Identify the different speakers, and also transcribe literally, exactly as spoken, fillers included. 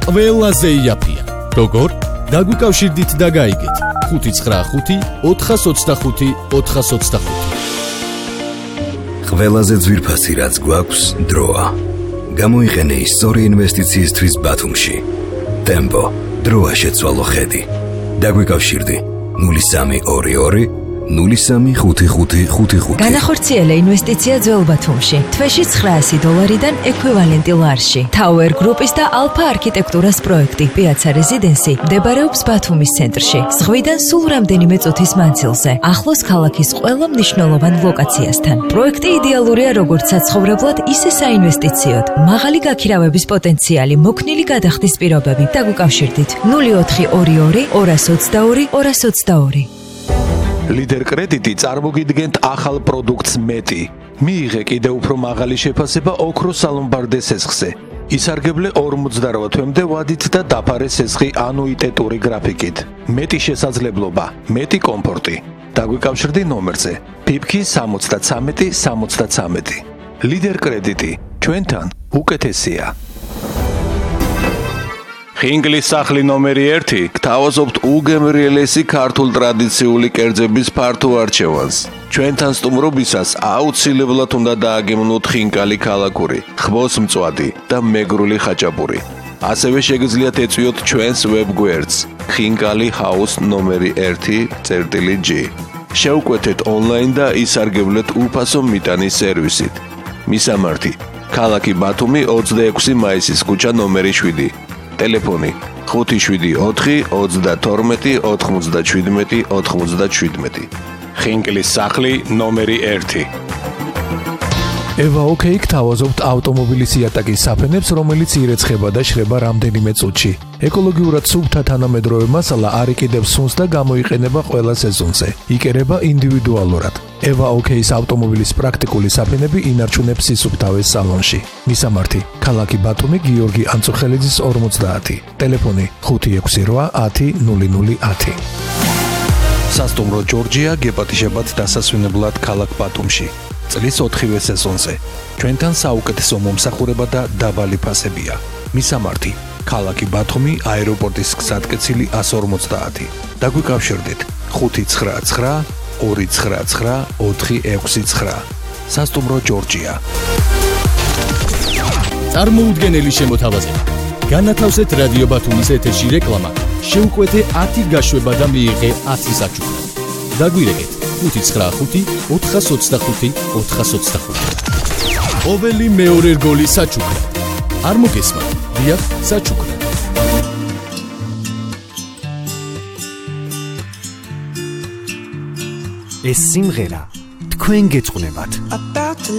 Speaker 1: ყველაზე იაფია. როგორ? დაგვიკავშირდით და გაიგეთ. ხუთი ცხრა ხუთი ოთხას ოცდახუთი ოთხას ოცდახუთი.
Speaker 2: ყველაზე ძვირფასი რაც გვაქვს დროა. გამოიყენე ისტორია ინვესტიციისთვის ბათუმში. ტემპო, დროა შეცვალო ხედი. დაგვიკავშირდი ნული სამი ორი ორი ნული სამი ხუთი ხუთი ხუთი ხუთი.
Speaker 3: განახორციელე ინვესტიცია ძველ ბათუმში. თვეში ცხრაასი დოლარიდან ექვივალენტი ლარში. Tower Group-ის და Alpha არქიტექტურას პროექტი Piazza Residency მდებარეობს ბათუმის ცენტრში. ზღვიდან სულ რამდენიმე წუთის მანძილზე. ახლოს ქალაქის ყველა მნიშვნელოვან ლოკაციასთან. პროექტი იდეალურია როგორც საცხოვრებლად, ისე საინვესტიციოდ. მაღალი გაქირავების პოტენციალი, მოქნილი გადახდის პირობები. დაგვიკავშირდით ნული ოთხი ორი ორი ორას ოცდაორი ორას ოცდაორი.
Speaker 4: Lider კრედიტი წარმოგიდგენთ ახალ პროდუქტს მეტი. მიიღე კიდევ უფრო მაღალი შეფასება ოქროს სალომბარდე სესხზე. ისარგებლე ორმოცდაორი თვემდე ვადით და დაფარე სესხი ანუიტეტური გრაფიკით. მეტი შესაძლებლობა, მეტი კომფორტი. დაგვიკავშირდი ნომერზე ფიფკი სამოცდათრამეტი სამოცდათრამეტი. Lider კრედიტი, ჩვენთან უკეთესია. ხინგლის სახლი ნომერი ერთი გთავაზობთ უგემრიელესი ქართულ ტრადიციული კერძების ფართო არჩევანს. ჩვენთან სტუმრობისას აუცილებლად უნდა დააგემნოთ ხინკალი ქალაქური, ხმოსმწვადი და მეგრული ხაჭაპური. ასევე შეგიძლიათ ეწვიოთ ჩვენს ვებგვერდს ხინკალი ჰაუს ნომერი ერთი წერტილი ჯი. შეუკვეთეთ ონლაინ და ისარგებლეთ უფასო მიტანის სერვისით. მისამართი: ქალაქი ბათუმი ოცდაექვსი მაისის ქუჩა ნომერი შვიდი. Telefoni ხუთი შვიდი ოთხი ოცდათორმეტი ოთხმოცდაშვიდმეტი ოთხმოცდაშვიდმეტი. ხინკლის სახლი ნომერი ერთი.
Speaker 5: Eva OK გთავაზობთ ავტომობილის იატაკის საფენებს, რომელიც ირეცხება და შრება რამდენიმე წუთში. ეკოლოგიურად სუფთა თანამედროვე მასალა არ იყიდებს სუნს და გამოიყენება ყველა სეზონზე. იკერება ინდივიდუალურად. Eva OK-ის ავტომობილის პრაქტიკული საფენები ინარჩუნებს სისუფთავეს სალონში. მისამართი: ქალაქი ბათუმი, გიორგი ანწუხელიძის ორმოცდაათი. ტელეფონი ხუთი ექვსი რვა ათი ნული ნული ათი. სასტუმრო ჯორჯია გეპატიჟებათ დასასვენებლად ქალაქ ბათუმში. წლის ოთხივე სეზონზე. ჩვენთან საუკეთესო მომსახურება და დაბალი ფასებია. მისამართი: ქალაქი ბათუმი, აეროპორტის გზატკეცილი εκατს ორმოცდაათი. დაგვიკავშირდით ხუთი ცხრა ცხრა ორი ცხრა ცხრა ოთხი ექვსი ცხრა. სასტუმრო ჯორჯია.
Speaker 1: წარმოუდგენელი შემოთავაზება. განათავსეთ რადიო ბათუმის ეთერში რეკლამა. შეუკვეთე ათი გაშვება და მიიღე ათი საჩუქრად. დაგვირეკეთ ხუთი ცხრა ხუთი ოთხას ოცდახუთი ოთხას ოცდახუთი. ყოველი მეორე რგოლი საჩუქრად. არ მოგესმა, დიახ, საჩუქრად.
Speaker 6: ეს სიმღერა თქვენ გეწყვნებათ.